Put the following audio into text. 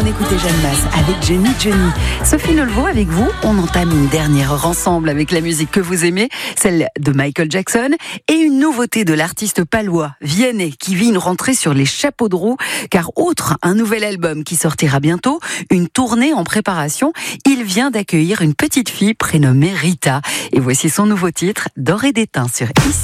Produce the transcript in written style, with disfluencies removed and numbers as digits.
on écoutait Jeanne Masse avec Jenny. Sophie Nolvaud avec vous, on entame une dernière heure ensemble avec la musique que vous aimez, celle de Michael Jackson, et une nouveauté de l'artiste palois, Vianney, qui vit une rentrée sur les chapeaux de roue, car outre un nouvel album qui sortira bientôt, une tournée en préparation, il vient d'accueillir une petite fille prénommée Rita. Et voici son nouveau titre, D'or et d'étain sur Ici.